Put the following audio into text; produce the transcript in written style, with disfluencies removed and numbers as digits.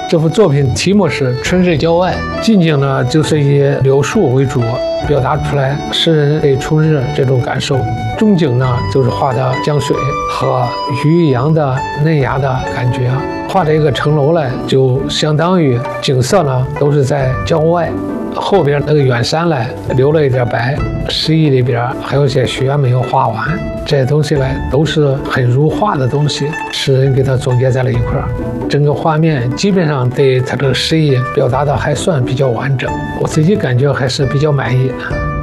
这幅作品题目是《春日郊外》，近景呢就是以柳树为主，表达出来诗人对春日这种感受。中景呢就是画的江水和渔阳的嫩芽的感觉，画了一个城楼来，就相当于景色呢都是在郊外。后边那个远山来留了一点白，诗意里边还有些雪没有画完，这些东西呢都是很如画的东西，诗人给它总结在了一块儿。整个画面基本上对他这个诗意表达的还算比较完整，我自己感觉还是比较满意。